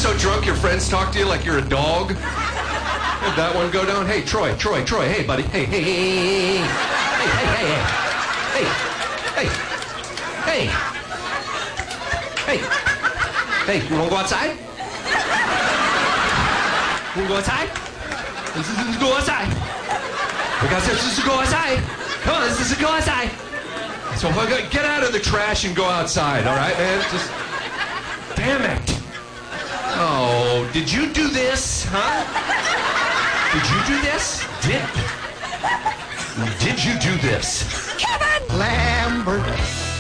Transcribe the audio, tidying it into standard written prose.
so drunk your friends talk to you like you're a dog? Did that one go down? Hey, Troy, hey, buddy. Hey, hey, hey, hey, hey, hey, hey, hey, hey, hey, hey, you wanna go outside? You wanna go outside? Let's go outside. We got to go outside. Come on, let's go outside. So get out of the trash and go outside, all right, man? Just, damn it. Oh, did you do this, huh? Did you do this? Did you do this? Kevin! Lambert.